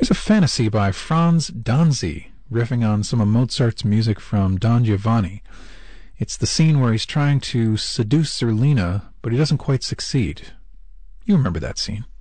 Here's a fantasy by Franz Danzi, riffing on some of Mozart's music from Don Giovanni. It's the scene where he's trying to seduce Zerlina, but he doesn't quite succeed. You remember that scene.